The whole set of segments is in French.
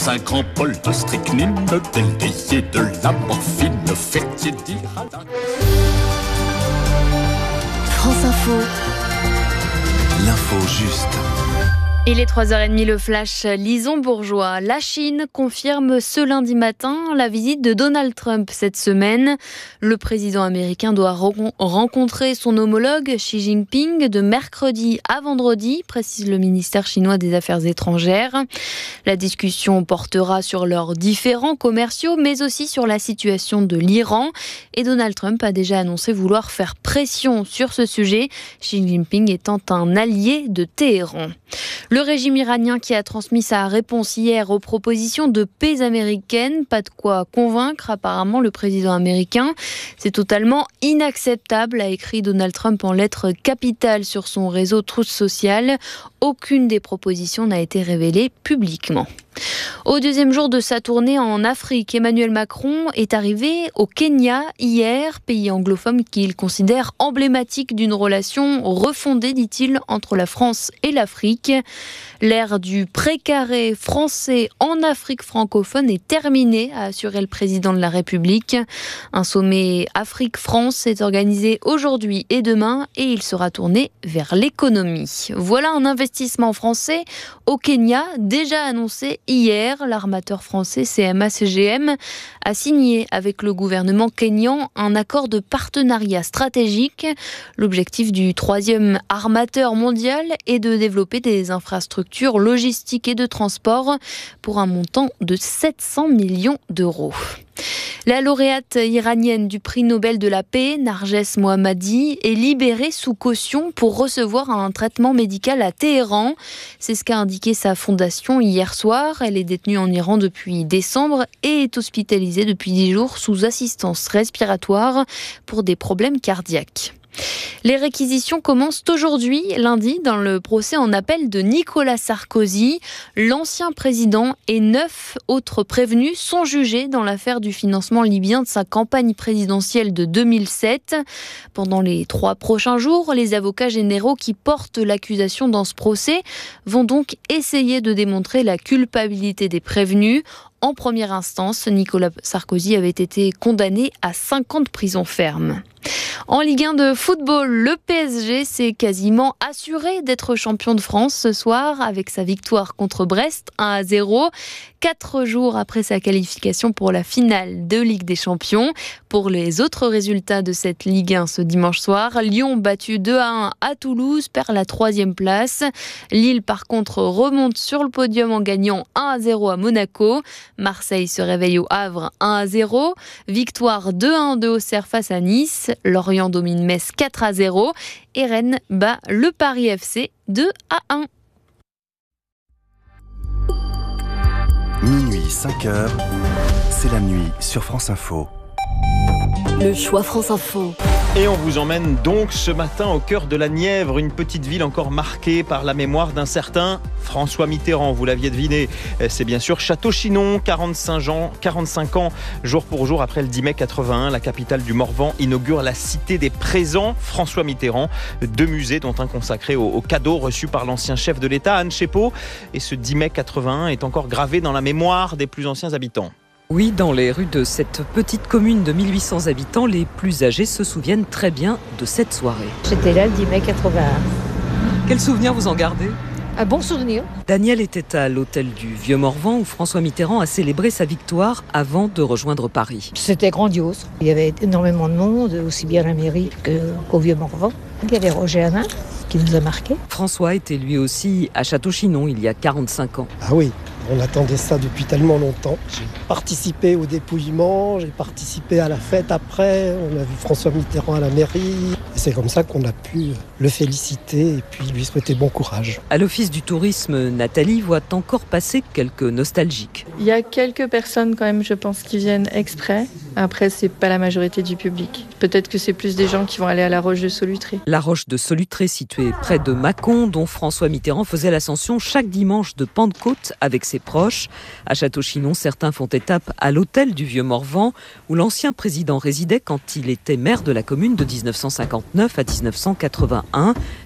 Un grand bol de strychnine, délié de la morphine, fêtier d'Irada. France Info. L'info juste. Il est 3h30, le flash Lison Bourgeois. La Chine confirme ce lundi matin la visite de Donald Trump cette semaine. Le président américain doit rencontrer son homologue Xi Jinping de mercredi à vendredi, précise le ministère chinois des Affaires étrangères. La discussion portera sur leurs différends commerciaux, mais aussi sur la situation de l'Iran. Et Donald Trump a déjà annoncé vouloir faire pression sur ce sujet, Xi Jinping étant un allié de Téhéran. Le régime iranien qui a transmis sa réponse hier aux propositions de paix américaines, pas de quoi convaincre apparemment le président américain. C'est totalement inacceptable, a écrit Donald Trump en lettres capitales sur son réseau Truth Social. Aucune des propositions n'a été révélée publiquement. Au deuxième jour de sa tournée en Afrique, Emmanuel Macron est arrivé au Kenya hier, pays anglophone qu'il considère emblématique d'une relation refondée, dit-il, entre la France et l'Afrique. L'ère du précaré français en Afrique francophone est terminée, a assuré le président de la République. Un sommet Afrique-France est organisé aujourd'hui et demain et il sera tourné vers l'économie. Voilà un investissement français au Kenya, déjà annoncé hier. L'armateur français CMA-CGM a signé avec le gouvernement kényan un accord de partenariat stratégique. L'objectif du troisième armateur mondial est de développer des infrastructures logistiques et de transport pour un montant de 700 millions d'euros. La lauréate iranienne du prix Nobel de la paix, Narges Mohammadi, est libérée sous caution pour recevoir un traitement médical à Téhéran. C'est ce qu'a indiqué sa fondation hier soir. Elle est détenue en Iran depuis décembre et est hospitalisée depuis 10 jours sous assistance respiratoire pour des problèmes cardiaques. Les réquisitions commencent aujourd'hui, lundi, dans le procès en appel de Nicolas Sarkozy. L'ancien président et 9 autres prévenus sont jugés dans l'affaire du financement libyen de sa campagne présidentielle de 2007. Pendant les 3 prochains jours, les avocats généraux qui portent l'accusation dans ce procès vont donc essayer de démontrer la culpabilité des prévenus. En première instance, Nicolas Sarkozy avait été condamné à 5 ans de prison ferme. En Ligue 1 de football, le PSG s'est quasiment assuré d'être champion de France ce soir avec sa victoire contre Brest 1-0. 4 jours après sa qualification pour la finale de Ligue des Champions. Pour les autres résultats de cette Ligue 1 ce dimanche soir, Lyon battu 2-1 à Toulouse perd la 3e place. Lille par contre remonte sur le podium en gagnant 1-0 à Monaco. Marseille se réveille au Havre 1-0. Victoire 2-1 de Auxerre face à Nice. Lorient domine Metz 4-0 et Rennes bat le Paris FC 2-1. Minuit 5h, c'est la nuit sur France Info. Le choix France Info. Et on vous emmène donc ce matin au cœur de la Nièvre, une petite ville encore marquée par la mémoire d'un certain François Mitterrand. Vous l'aviez deviné, c'est bien sûr Château-Chinon, 45 ans, jour pour jour après le 10 mai 81, la capitale du Morvan inaugure la Cité des Présents François Mitterrand. 2 musées dont un consacré aux cadeaux reçus par l'ancien chef de l'État, Anne Chépot. Et ce 10 mai 81 est encore gravé dans la mémoire des plus anciens habitants. Oui, dans les rues de cette petite commune de 1800 habitants, les plus âgés se souviennent très bien de cette soirée. J'étais là le 10 mai 81. Quel souvenir vous en gardez ? Un bon souvenir. Daniel était à l'hôtel du Vieux-Morvan où François Mitterrand a célébré sa victoire avant de rejoindre Paris. C'était grandiose. Il y avait énormément de monde, aussi bien à la mairie qu'au Vieux-Morvan. Il y avait Roger Hanin qui nous a marqués. François était lui aussi à Château-Chinon il y a 45 ans. Ah oui, on attendait ça depuis tellement longtemps. J'ai participé au dépouillement, j'ai participé à la fête après, on a vu François Mitterrand à la mairie. Et c'est comme ça qu'on a pu le féliciter et puis lui souhaiter bon courage. À l'Office du tourisme, Nathalie voit encore passer quelques nostalgiques. Il y a quelques personnes quand même, je pense, qui viennent exprès. Après, c'est pas la majorité du public. Peut-être que c'est plus des gens qui vont aller à la Roche de Solutré. La Roche de Solutré, située près de Mâcon, dont François Mitterrand faisait l'ascension chaque dimanche de Pentecôte avec ses proches. À Château-Chinon, certains font étape à l'hôtel du Vieux-Morvan, où l'ancien président résidait quand il était maire de la commune de 1959 à 1981.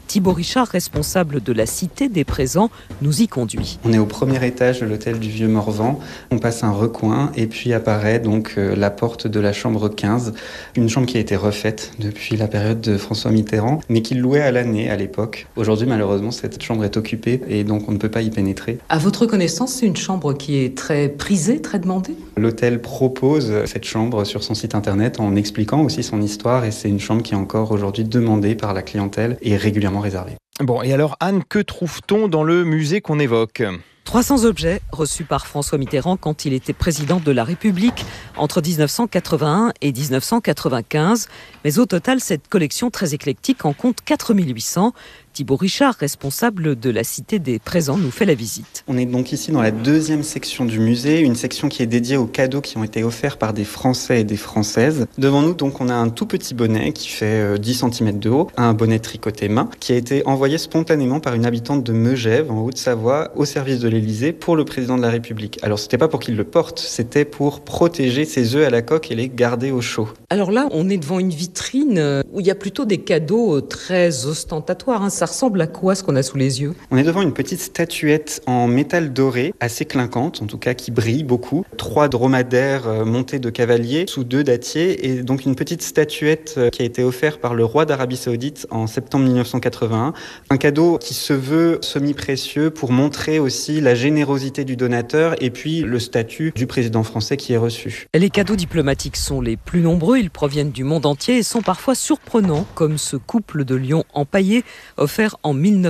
Thibaut Richard, responsable de la Cité des Présents, nous y conduit. On est au premier étage de l'hôtel du Vieux-Morvan. On passe un recoin et puis apparaît donc la porte de la chambre 15. Une chambre qui a été refaite depuis la période de François Mitterrand, mais qu'il louait à l'année à l'époque. Aujourd'hui, malheureusement, cette chambre est occupée et donc on ne peut pas y pénétrer. À votre connaissance, c'est une chambre qui est très prisée, très demandée ? L'hôtel propose cette chambre sur son site internet en expliquant aussi son histoire et c'est une chambre qui est encore aujourd'hui demandée par la clientèle et régulièrement réservée. Bon, et alors Anne, que trouve-t-on dans le musée qu'on évoque ? 300 objets reçus par François Mitterrand quand il était président de la République entre 1981 et 1995. Mais au total, cette collection très éclectique en compte 4800. Thibaut Richard, responsable de la Cité des Présents, nous fait la visite. On est donc ici dans la deuxième section du musée, une section qui est dédiée aux cadeaux qui ont été offerts par des Français et des Françaises. Devant nous, donc, on a un tout petit bonnet qui fait 10 cm de haut, un bonnet tricoté main, qui a été envoyé spontanément par une habitante de Megève, en Haute-Savoie, au service de l'Élysée pour le président de la République. Alors, c'était pas pour qu'il le porte, c'était pour protéger ses œufs à la coque et les garder au chaud. Alors là, on est devant une vitrine où il y a plutôt des cadeaux très ostentatoires. Ça ressemble à quoi, ce qu'on a sous les yeux ? On est devant une petite statuette en métal doré, assez clinquante, en tout cas qui brille beaucoup. 3 dromadaires montés de cavaliers sous 2 dattiers et donc une petite statuette qui a été offerte par le roi d'Arabie Saoudite en septembre 1981. Un cadeau qui se veut semi-précieux pour montrer aussi la générosité du donateur et puis le statut du président français qui est reçu. Les cadeaux diplomatiques sont les plus nombreux, ils proviennent du monde entier et sont parfois surprenants, comme ce couple de lions empaillés offert en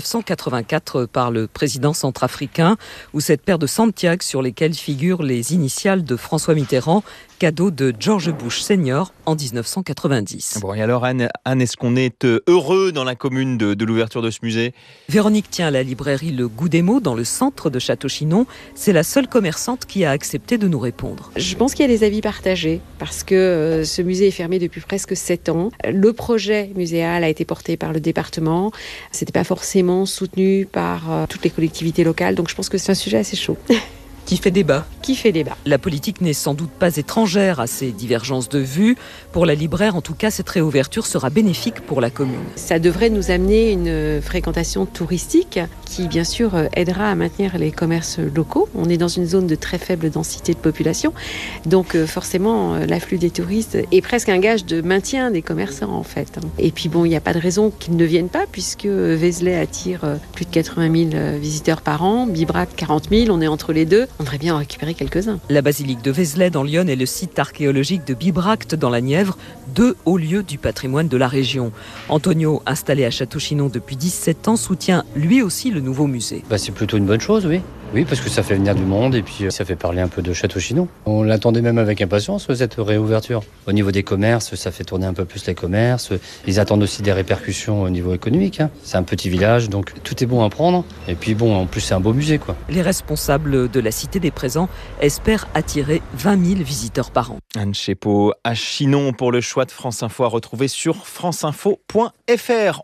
1984 par le président centrafricain, ou cette paire de Santiago sur lesquelles figurent les initiales de François Mitterrand, cadeau de George Bush Senior en 1990. Bon, et alors Anne, est-ce qu'on est heureux dans la commune de l'ouverture de ce musée ? Véronique tient la librairie Le Goût des mots dans le centre de Château-Chinon. C'est la seule commerçante qui a accepté de nous répondre. Je pense qu'il y a des avis partagés parce que ce musée est fermé depuis presque 7 ans. Le projet muséal a été porté par le département. C'était pas forcément soutenu par toutes les collectivités locales. Donc je pense que c'est un sujet assez chaud. Qui fait débat. La politique n'est sans doute pas étrangère à ces divergences de vues. Pour la libraire, en tout cas, cette réouverture sera bénéfique pour la commune. Ça devrait nous amener une fréquentation touristique qui, bien sûr, aidera à maintenir les commerces locaux. On est dans une zone de très faible densité de population. Donc, forcément, l'afflux des touristes est presque un gage de maintien des commerçants, en fait. Et puis, bon, il n'y a pas de raison qu'ils ne viennent pas puisque Vézelay attire plus de 80 000 visiteurs par an, Bibrac 40 000, on est entre les deux. On devrait bien en récupérer quelques-uns. La basilique de Vézelay dans l'Yonne et le site archéologique de Bibracte dans la Nièvre, 2 hauts lieux du patrimoine de la région. Antonio, installé à Château-Chinon depuis 17 ans, soutient lui aussi le nouveau musée. C'est plutôt une bonne chose, oui. Oui, parce que ça fait venir du monde et puis ça fait parler un peu de Château-Chinon. On l'attendait même avec impatience, cette réouverture. Au niveau des commerces, ça fait tourner un peu plus les commerces. Ils attendent aussi des répercussions au niveau économique. C'est un petit village, donc tout est bon à prendre. Et puis bon, en plus, c'est un beau musée, quoi. Les responsables de la Cité des Présents espèrent attirer 20 000 visiteurs par an. Anne Chepot à Chinon pour le choix de France Info à retrouver sur franceinfo.fr.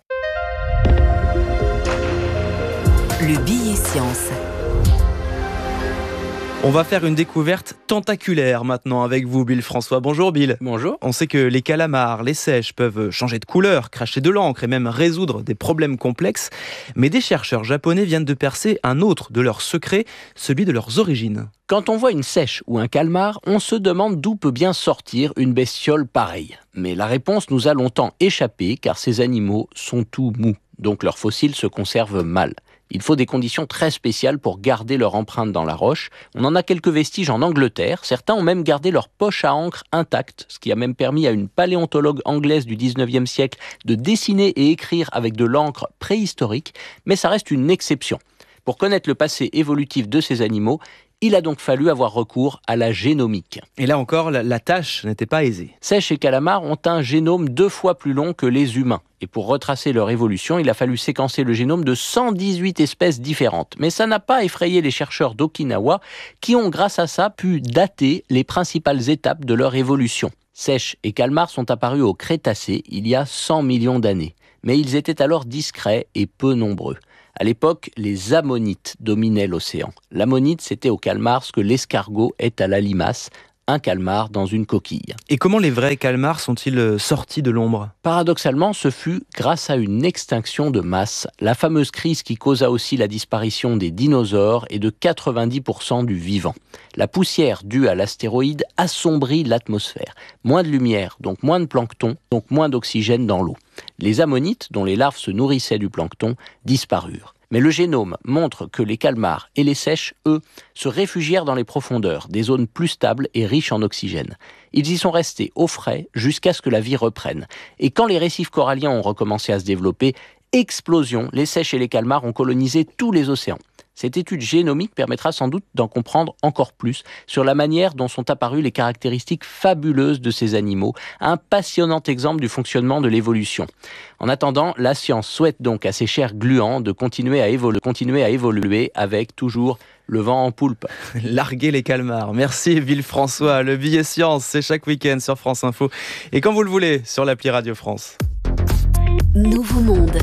Le billet science. On va faire une découverte tentaculaire maintenant avec vous, Bill François. Bonjour Bill. Bonjour. On sait que les calamars, les seiches peuvent changer de couleur, cracher de l'encre et même résoudre des problèmes complexes. Mais des chercheurs japonais viennent de percer un autre de leurs secrets, celui de leurs origines. Quand on voit une seiche ou un calmar, on se demande d'où peut bien sortir une bestiole pareille. Mais la réponse nous a longtemps échappé car ces animaux sont tout mous, donc leurs fossiles se conservent mal. Il faut des conditions très spéciales pour garder leur empreinte dans la roche. On en a quelques vestiges en Angleterre. Certains ont même gardé leur poche à encre intacte, ce qui a même permis à une paléontologue anglaise du 19e siècle de dessiner et écrire avec de l'encre préhistorique. Mais ça reste une exception. Pour connaître le passé évolutif de ces animaux, il a donc fallu avoir recours à la génomique. Et là encore, la tâche n'était pas aisée. Seiches et calamars ont un génome 2 fois plus long que les humains. Et pour retracer leur évolution, il a fallu séquencer le génome de 118 espèces différentes. Mais ça n'a pas effrayé les chercheurs d'Okinawa qui ont, grâce à ça, pu dater les principales étapes de leur évolution. Seiches et calmars sont apparus au Crétacé il y a 100 millions d'années. Mais ils étaient alors discrets et peu nombreux. À l'époque, les ammonites dominaient l'océan. L'ammonite, c'était au calmar ce que l'escargot est à la limace, un calmar dans une coquille. Et comment les vrais calmars sont-ils sortis de l'ombre ? Paradoxalement, ce fut grâce à une extinction de masse, la fameuse crise qui causa aussi la disparition des dinosaures et de 90% du vivant. La poussière due à l'astéroïde assombrit l'atmosphère. Moins de lumière, donc moins de plancton, donc moins d'oxygène dans l'eau. Les ammonites, dont les larves se nourrissaient du plancton, disparurent. Mais le génome montre que les calmars et les seiches, eux, se réfugièrent dans les profondeurs, des zones plus stables et riches en oxygène. Ils y sont restés au frais jusqu'à ce que la vie reprenne. Et quand les récifs coralliens ont recommencé à se développer, explosion, les seiches et les calmars ont colonisé tous les océans. Cette étude génomique permettra sans doute d'en comprendre encore plus sur la manière dont sont apparues les caractéristiques fabuleuses de ces animaux, un passionnant exemple du fonctionnement de l'évolution. En attendant, la science souhaite donc à ces chers gluants de continuer à évoluer avec toujours le vent en poulpe. Larguer les calmars. Merci Villefrançois. Le billet science, c'est chaque week-end sur France Info. Et quand vous le voulez, sur l'appli Radio France. Nouveau monde.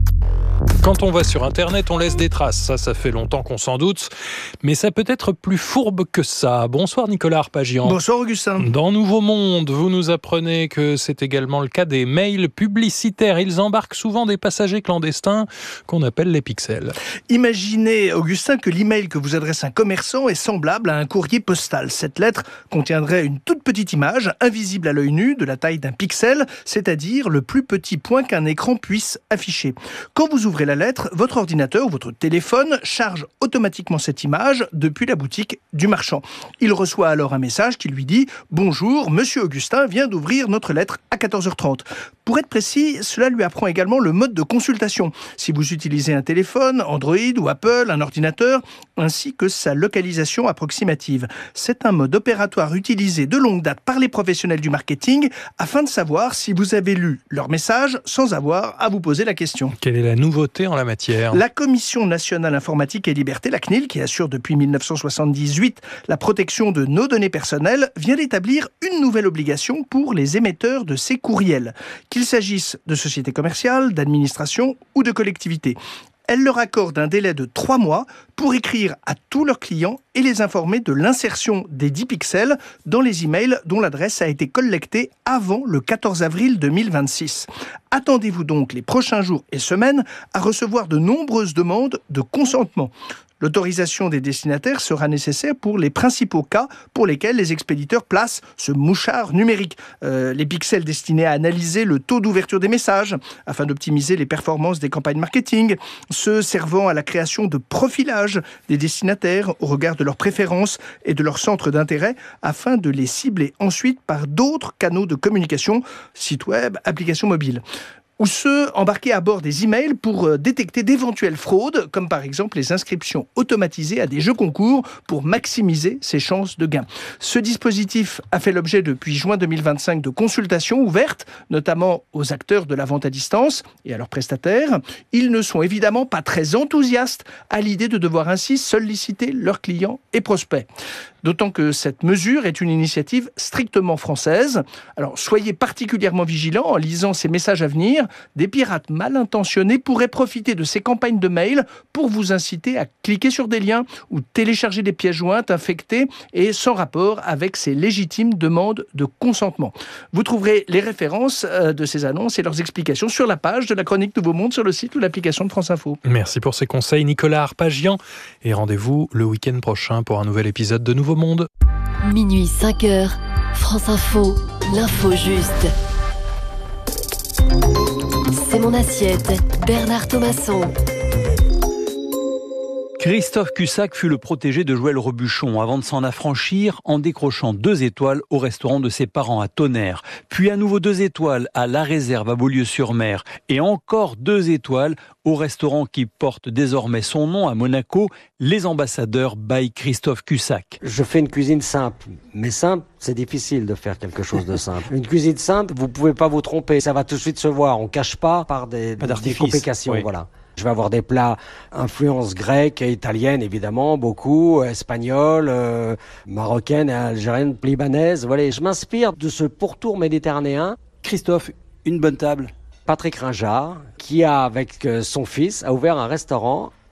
Quand on va sur Internet, on laisse des traces. Ça fait longtemps qu'on s'en doute. Mais ça peut être plus fourbe que ça. Bonsoir Nicolas Arpagian. Bonsoir Augustin. Dans Nouveau Monde, vous nous apprenez que c'est également le cas des mails publicitaires. Ils embarquent souvent des passagers clandestins qu'on appelle les pixels. Imaginez, Augustin, que l'email que vous adresse un commerçant est semblable à un courrier postal. Cette lettre contiendrait une toute petite image, invisible à l'œil nu, de la taille d'un pixel, c'est-à-dire le plus petit point qu'un écran puisse afficher. Quand vous ouvrez la lettre, votre ordinateur ou votre téléphone charge automatiquement cette image depuis la boutique du marchand. Il reçoit alors un message qui lui dit « Bonjour, Monsieur Augustin vient d'ouvrir notre lettre à 14h30 ». Pour être précis, cela lui apprend également le mode de consultation. Si vous utilisez un téléphone, Android ou Apple, un ordinateur, ainsi que sa localisation approximative. C'est un mode opératoire utilisé de longue date par les professionnels du marketing afin de savoir si vous avez lu leur message sans avoir à vous poser la question. Quelle est la nouveauté en la matière ? La Commission nationale informatique et liberté, la CNIL, qui assure depuis 1978 la protection de nos données personnelles, vient d'établir une nouvelle obligation pour les émetteurs de ces courriels, qu'il s'agisse de sociétés commerciales, d'administrations ou de collectivités. Elle leur accorde un délai de 3 mois pour écrire à tous leurs clients et les informer de l'insertion des 10 pixels dans les emails dont l'adresse a été collectée avant le 14 avril 2026. Attendez-vous donc les prochains jours et semaines à recevoir de nombreuses demandes de consentement. L'autorisation des destinataires sera nécessaire pour les principaux cas pour lesquels les expéditeurs placent ce mouchard numérique. Les pixels destinés à analyser le taux d'ouverture des messages afin d'optimiser les performances des campagnes marketing, ceux servant à la création de profilage des destinataires au regard de leurs préférences et de leur centre d'intérêt afin de les cibler ensuite par d'autres canaux de communication, sites web, applications mobiles. Ou ceux embarqués à bord des emails pour détecter d'éventuelles fraudes, comme par exemple les inscriptions automatisées à des jeux concours pour maximiser ses chances de gain. Ce dispositif a fait l'objet depuis juin 2025 de consultations ouvertes, notamment aux acteurs de la vente à distance et à leurs prestataires. Ils ne sont évidemment pas très enthousiastes à l'idée de devoir ainsi solliciter leurs clients et prospects. D'autant que cette mesure est une initiative strictement française. Alors soyez particulièrement vigilants en lisant ces messages à venir. Des pirates mal intentionnés pourraient profiter de ces campagnes de mail pour vous inciter à cliquer sur des liens ou télécharger des pièces jointes infectées et sans rapport avec ces légitimes demandes de consentement. Vous trouverez les références de ces annonces et leurs explications sur la page de la chronique Nouveau Monde sur le site ou l'application de France Info. Merci pour ces conseils Nicolas Arpagian et rendez-vous le week-end prochain pour un nouvel épisode de Nouveau Monde. Minuit 5h, France Info, l'info juste. C'est mon assiette, Bernard Thomasson. Christophe Cussac fut le protégé de Joël Robuchon avant de s'en affranchir en décrochant 2 étoiles au restaurant de ses parents à Tonnerre. Puis à nouveau 2 étoiles à La Réserve à Beaulieu-sur-Mer. Et encore 2 étoiles au restaurant qui porte désormais son nom à Monaco, Les Ambassadeurs by Christophe Cussac. Je fais une cuisine simple. Mais simple, c'est difficile de faire quelque chose de simple. Une cuisine simple, vous pouvez pas vous tromper. Ça va tout de suite se voir. On cache pas par des complications. Oui. Voilà. Je vais avoir des plats influence grecque et italienne, évidemment, beaucoup, espagnole, marocaine, algérienne, libanaise. Voilà, je m'inspire de ce pourtour méditerranéen. Christophe, une bonne table. Patrick Ringard, qui avec son fils a ouvert un restaurant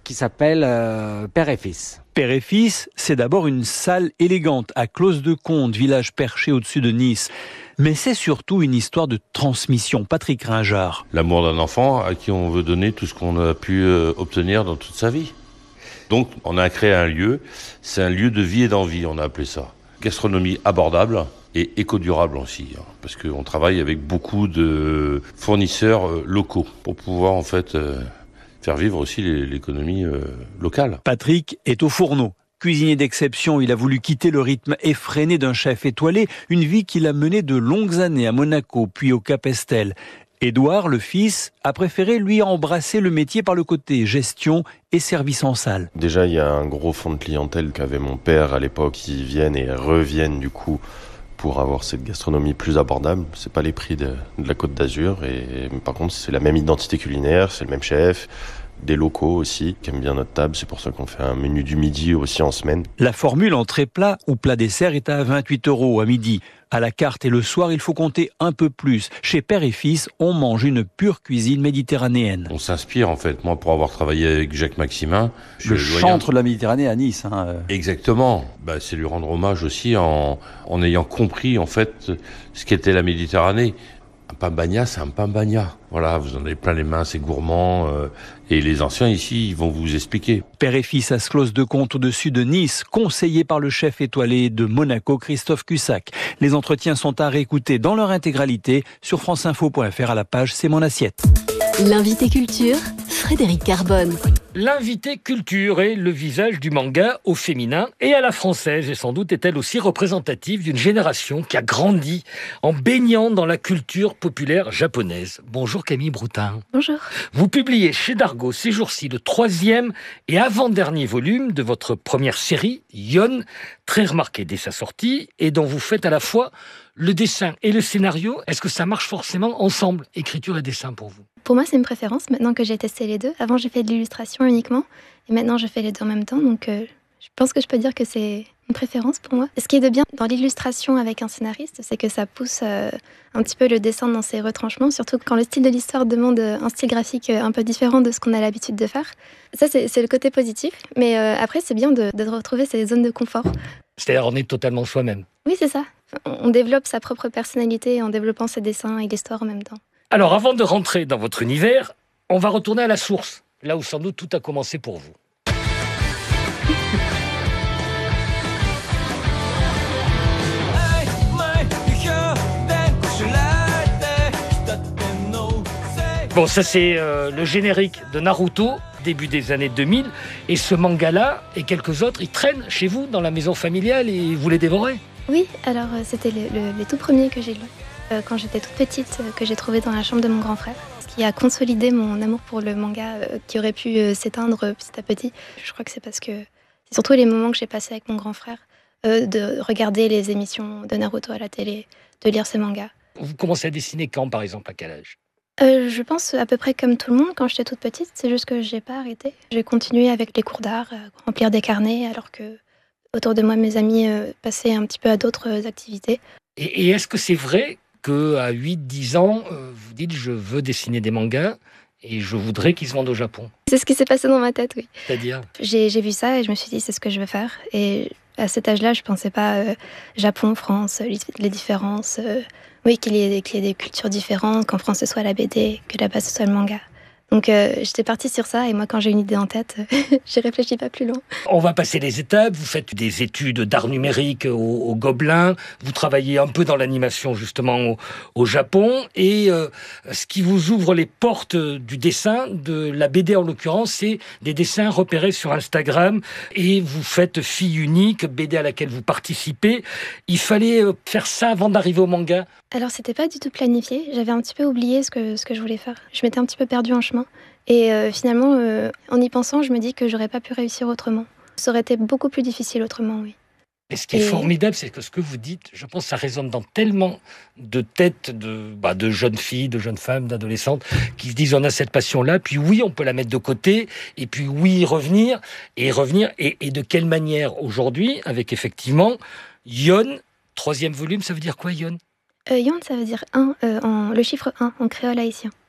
qui s'appelle Père et Fils. Père et Fils, c'est d'abord une salle élégante à Clos-de-Conde, village perché au-dessus de Nice. Mais c'est surtout une histoire de transmission. Patrick Ringard. L'amour d'un enfant à qui on veut donner tout ce qu'on a pu obtenir dans toute sa vie. Donc on a créé un lieu, c'est un lieu de vie et d'envie, on a appelé ça. Gastronomie abordable et éco-durable aussi, parce qu'on travaille avec beaucoup de fournisseurs locaux pour pouvoir en fait faire vivre aussi l'économie locale. Patrick est au fourneau. Cuisinier d'exception, il a voulu quitter le rythme effréné d'un chef étoilé, une vie qu'il a menée de longues années à Monaco, puis au Cap Estel. Édouard, le fils, a préféré lui embrasser le métier par le côté gestion et service en salle. Déjà, il y a un gros fond de clientèle qu'avait mon père à l'époque, qui viennent et reviennent du coup pour avoir cette gastronomie plus abordable. C'est pas les prix de la Côte d'Azur, et par contre c'est la même identité culinaire, c'est le même chef. Des locaux aussi qui aiment bien notre table, c'est pour ça qu'on fait un menu du midi aussi en semaine. La formule entrée plat ou plat dessert est à 28 € à midi. À la carte et le soir, il faut compter un peu plus. Chez Père et Fils, on mange une pure cuisine méditerranéenne. On s'inspire en fait, moi pour avoir travaillé avec Jacques Maximin. Le chantre de la Méditerranée à Nice. Exactement, c'est lui rendre hommage aussi en ayant compris en fait ce qu'était la Méditerranée. Un pain bagna, c'est un pain bagna. Voilà, vous en avez plein les mains, c'est gourmand. Et les anciens ici, ils vont vous expliquer. Père et Fils à Clos-de-Conde au-dessus de Nice, conseillé par le chef étoilé de Monaco, Christophe Cussac. Les entretiens sont à réécouter dans leur intégralité sur franceinfo.fr à la page C'est mon assiette. L'invité culture, Frédéric Carbone. L'invité culture est le visage du manga au féminin et à la française, et sans doute est-elle aussi représentative d'une génération qui a grandi en baignant dans la culture populaire japonaise. Bonjour Camille Broutin. Bonjour. Vous publiez chez Dargaud ces jours-ci le 3e et avant-dernier volume de votre première série, Yon, très remarqué dès sa sortie et dont vous faites à la fois le dessin et le scénario. Est-ce que ça marche forcément ensemble, écriture et dessin pour vous ? Pour moi, c'est une préférence, maintenant que j'ai testé les deux. Avant, j'ai fait de l'illustration uniquement, et maintenant, je fais les deux en même temps. Donc, je pense que je peux dire que c'est une préférence pour moi. Ce qui est de bien dans l'illustration avec un scénariste, c'est que ça pousse un petit peu le dessin dans ses retranchements, surtout quand le style de l'histoire demande un style graphique un peu différent de ce qu'on a l'habitude de faire. Ça, c'est le côté positif. Mais après, c'est bien de retrouver ces zones de confort. C'est-à-dire, on est totalement soi-même. Oui, c'est ça. On développe sa propre personnalité en développant ses dessins et l'histoire en même temps. Alors, avant de rentrer dans votre univers, on va retourner à la source, là où sans doute tout a commencé pour vous. Bon, ça c'est le générique de Naruto, début des années 2000. Et ce manga-là et quelques autres, ils traînent chez vous dans la maison familiale et vous les dévorez ? Oui, alors c'était les tout premiers que j'ai lus. Quand j'étais toute petite, que j'ai trouvé dans la chambre de mon grand frère. Ce qui a consolidé mon amour pour le manga qui aurait pu s'éteindre petit à petit. Je crois que c'est parce que c'est surtout les moments que j'ai passés avec mon grand frère, de regarder les émissions de Naruto à la télé, de lire ces mangas. Vous commencez à dessiner quand, par exemple, à quel âge ? Je pense à peu près comme tout le monde quand j'étais toute petite. C'est juste que j'ai pas arrêté. J'ai continué avec les cours d'art, à remplir des carnets, alors que autour de moi, mes amis passaient un petit peu à d'autres activités. Et est-ce que c'est vrai qu'à 8-10 ans, vous dites « je veux dessiner des mangas et je voudrais qu'ils se vendent au Japon ». C'est ce qui s'est passé dans ma tête, oui. C'est-à-dire ? J'ai vu ça et je me suis dit c'est ce que je veux faire. Et à cet âge-là, je pensais pas Japon, France, les différences. Oui, qu'il y ait des cultures différentes, qu'en France ce soit la BD, que là-bas ce soit le manga. Donc j'étais partie sur ça et moi quand j'ai une idée en tête, j'y réfléchis pas plus loin. On va passer les étapes, vous faites des études d'art numérique au Gobelin, vous travaillez un peu dans l'animation justement au Japon et ce qui vous ouvre les portes du dessin, de la BD en l'occurrence, c'est des dessins repérés sur Instagram et vous faites Fille unique, BD à laquelle vous participez. Il fallait faire ça avant d'arriver au manga ? Alors c'était pas du tout planifié, j'avais un petit peu oublié ce que je voulais faire. Je m'étais un petit peu perdue en chemin. Et finalement, en y pensant, je me dis que j'aurais pas pu réussir autrement. Ça aurait été beaucoup plus difficile autrement, oui. Et ce qui est formidable, c'est que ce que vous dites, je pense que ça résonne dans tellement de têtes de jeunes filles, de jeunes femmes, d'adolescentes, qui se disent on a cette passion-là, puis oui, on peut la mettre de côté, et puis oui, revenir, et de quelle manière aujourd'hui, avec effectivement Yon, 3e volume, ça veut dire quoi Yon ? Yon, ça veut dire 1, le chiffre 1 en créole haïtien.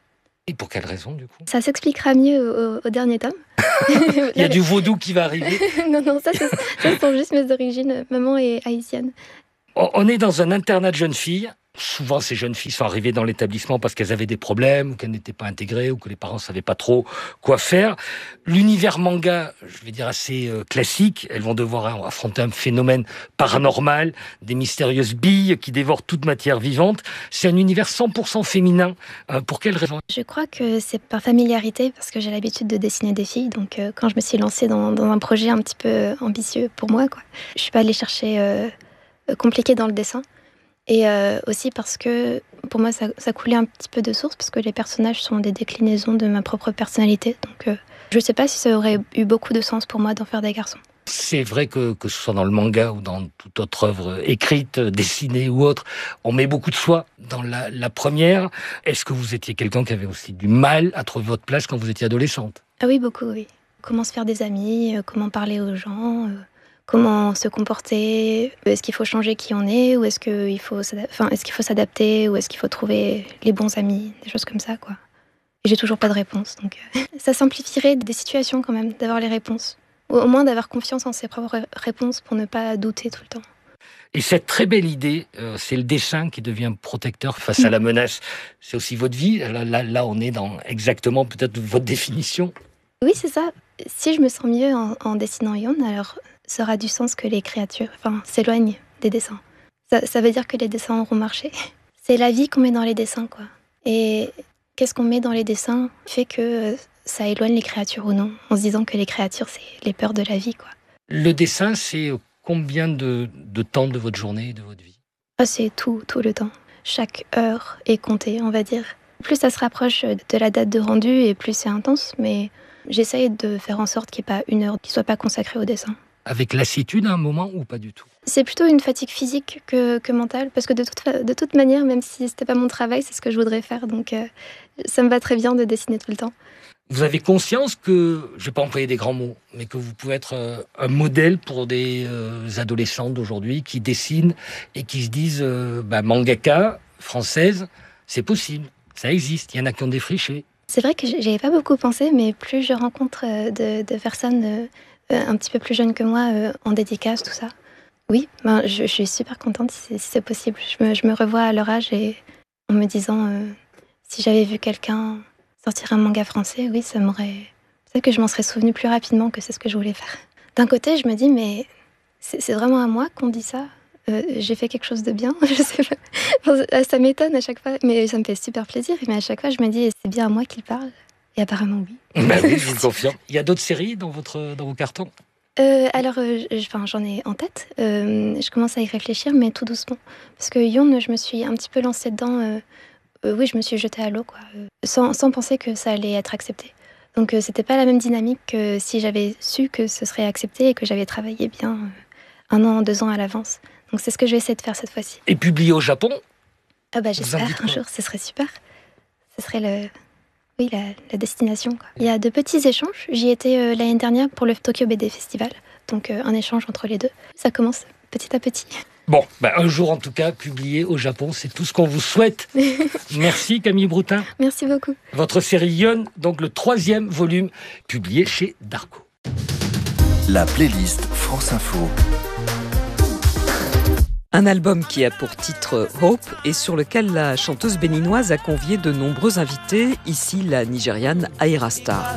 Et pour quelle raison, du coup ? Ça s'expliquera mieux au dernier tome. Il y a du vaudou qui va arriver. Non, ça sont juste mes origines. Maman est haïtienne. On est dans un internat de jeunes filles. Souvent, ces jeunes filles sont arrivées dans l'établissement parce qu'elles avaient des problèmes, ou qu'elles n'étaient pas intégrées, ou que les parents ne savaient pas trop quoi faire. L'univers manga, je vais dire assez classique, elles vont devoir affronter un phénomène paranormal, des mystérieuses billes qui dévorent toute matière vivante. C'est un univers 100% féminin. Pour quelle raison ? Je crois que c'est par familiarité, parce que j'ai l'habitude de dessiner des filles. Donc quand je me suis lancée dans un projet un petit peu ambitieux pour moi, je ne suis pas allée chercher compliqué dans le dessin. Et aussi parce que pour moi ça coulait un petit peu de source, parce que les personnages sont des déclinaisons de ma propre personnalité. Donc je ne sais pas si ça aurait eu beaucoup de sens pour moi d'en faire des garçons. C'est vrai que ce soit dans le manga ou dans toute autre œuvre écrite, dessinée ou autre, on met beaucoup de soi dans la première. Est-ce que vous étiez quelqu'un qui avait aussi du mal à trouver votre place quand vous étiez adolescente ? Ah oui, beaucoup, oui. Comment se faire des amis, comment parler aux gens, comment se comporter, est-ce qu'il faut changer qui on est, ou est-ce qu'il faut s'adapter, ou est-ce qu'il faut trouver les bons amis, des choses comme ça, quoi. Et j'ai toujours pas de réponse, donc ça simplifierait des situations quand même, d'avoir les réponses. Ou au moins d'avoir confiance en ses propres réponses pour ne pas douter tout le temps. Et cette très belle idée, c'est le dessin qui devient protecteur face à la menace. C'est aussi votre vie. Là, on est dans exactement peut-être votre définition. Oui, c'est ça. Si je me sens mieux en dessinant Yon, alors ça aura du sens que les créatures s'éloignent des dessins. Ça veut dire que les dessins auront marché. C'est la vie qu'on met dans les dessins, quoi. Et qu'est-ce qu'on met dans les dessins fait que ça éloigne les créatures ou non, en se disant que les créatures, c'est les peurs de la vie, quoi. Le dessin, c'est combien de temps de votre journée et de votre vie ? C'est tout le temps. Chaque heure est comptée, on va dire. Plus ça se rapproche de la date de rendu et plus c'est intense, mais j'essaye de faire en sorte qu'il n'y ait pas une heure qui ne soit pas consacrée au dessin. Avec lassitude à un moment ou pas du tout ? C'est plutôt une fatigue physique que mentale, parce que de toute manière, même si ce n'était pas mon travail, c'est ce que je voudrais faire, donc ça me va très bien de dessiner tout le temps. Vous avez conscience que, je ne vais pas employer des grands mots, mais que vous pouvez être un modèle pour des adolescents d'aujourd'hui qui dessinent et qui se disent mangaka, française, c'est possible, ça existe, il y en a qui ont défriché. C'est vrai que j'y avais pas beaucoup pensé, mais plus je rencontre de personnes un petit peu plus jeunes que moi en dédicace, tout ça. Oui, je suis super contente si c'est possible. Je me revois à leur âge et en me disant si j'avais vu quelqu'un sortir un manga français, oui, peut-être que je m'en serais souvenue plus rapidement que c'est ce que je voulais faire. D'un côté, je me dis, mais c'est vraiment à moi qu'on dit ça. J'ai fait quelque chose de bien, je sais pas. Ça m'étonne à chaque fois, mais ça me fait super plaisir. Mais à chaque fois, je me dis, c'est bien à moi qu'il parle. Et apparemment, oui. Oui, je vous le confirme. Il y a d'autres séries dans vos cartons ? Alors, j'en ai en tête. Je commence à y réfléchir, mais tout doucement. Parce que Yon, je me suis un petit peu lancée dedans. Oui, je me suis jetée à l'eau, quoi, sans penser que ça allait être accepté. Donc, c'était pas la même dynamique que si j'avais su que ce serait accepté et que j'avais travaillé bien 1 an, 2 ans à l'avance. Donc, c'est ce que je vais essayer de faire cette fois-ci. Et publié au Japon ? J'espère un jour, ce serait super. Ce serait la destination, quoi. Il y a de petits échanges. J'y étais l'année dernière pour le Tokyo BD Festival. Donc, un échange entre les deux. Ça commence petit à petit. Bon, un jour en tout cas, publié au Japon, c'est tout ce qu'on vous souhaite. Merci Camille Broutin. Merci beaucoup. Votre série Yon, donc le 3e volume, publié chez Darko. La playlist France Info. Un album qui a pour titre Hope et sur lequel la chanteuse béninoise a convié de nombreux invités, ici la Nigériane Ayra Starr.